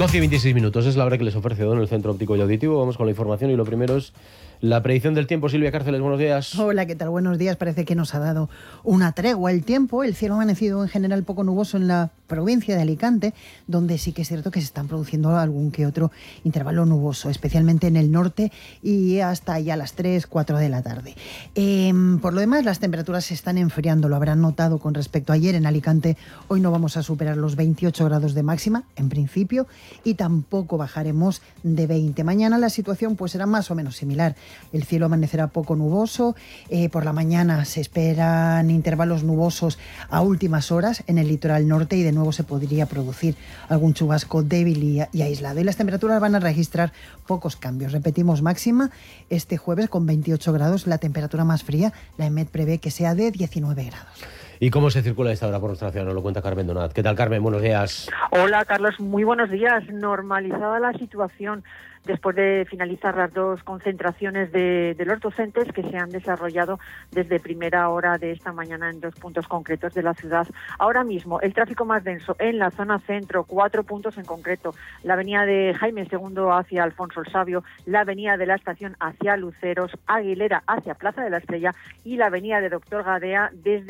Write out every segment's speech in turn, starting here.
12 y 26 minutos es la hora que les ofrece Don el Centro Óptico y Auditivo. Vamos con la información y lo primero es la predicción del tiempo. Silvia Cárceles, buenos días. Hola, ¿qué tal? Buenos días. Parece que nos ha dado una tregua el tiempo. El cielo ha amanecido en general poco nuboso en la provincia de Alicante, donde sí que es cierto que se están produciendo algún que otro intervalo nuboso, especialmente en el norte y hasta ya las 3, 4 de la tarde. Por lo demás, las temperaturas se están enfriando, lo habrán notado con respecto a ayer en Alicante. Hoy no vamos a superar los 28 grados de máxima, en principio, y tampoco bajaremos de 20. Mañana la situación pues será más o menos similar. El cielo amanecerá poco nuboso, por la mañana se esperan intervalos nubosos a últimas horas en el litoral norte y de nuevo se podría producir algún chubasco débil y aislado. Y las temperaturas van a registrar pocos cambios. Repetimos, máxima este jueves con 28 grados, la temperatura más fría, la EMET prevé que sea de 19 grados. ¿Y cómo se circula esta hora por nuestra ciudad? Nos lo cuenta Carmen Donat. ¿Qué tal, Carmen? Buenos días. Hola, Carlos. Muy buenos días. Normalizada la situación después de finalizar las dos concentraciones de los docentes que se han desarrollado desde primera hora de esta mañana en dos puntos concretos de la ciudad. Ahora mismo, el tráfico más denso en la zona centro, 4 puntos en concreto. La avenida de Jaime II hacia Alfonso el Sabio, la avenida de la Estación hacia Luceros, Aguilera hacia Plaza de la Estrella y la avenida de Doctor Gadea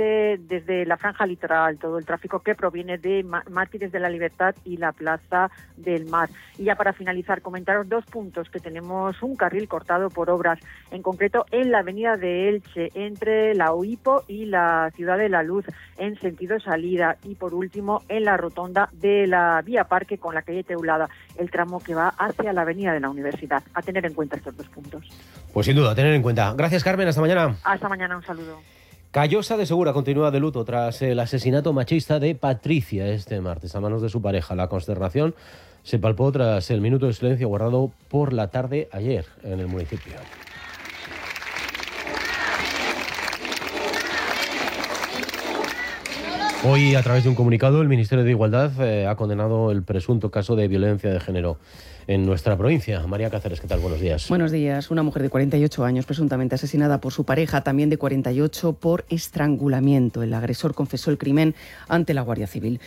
desde la franja litoral. Todo el tráfico que proviene de Mártires de la Libertad y la Plaza del Mar. Y ya para finalizar, comentaros dos puntos que tenemos un carril cortado por obras, en concreto en la avenida de Elche, entre la OIPO y la Ciudad de la Luz, en sentido salida, y por último en la rotonda de la Vía Parque con la calle Teulada, el tramo que va hacia la avenida de la Universidad. A tener en cuenta estos dos puntos. Pues sin duda, a tener en cuenta. Gracias, Carmen, hasta mañana. Hasta mañana, un saludo. Callosa de Segura continúa de luto tras el asesinato machista de Patricia este martes a manos de su pareja. La consternación se palpó tras el minuto de silencio guardado por la tarde ayer en el municipio. Hoy, a través de un comunicado, el Ministerio de Igualdad ha condenado el presunto caso de violencia de género en nuestra provincia. María Cáceres, ¿qué tal? Buenos días. Buenos días. Una mujer de 48 años, presuntamente asesinada por su pareja, también de 48, por estrangulamiento. El agresor confesó el crimen ante la Guardia Civil.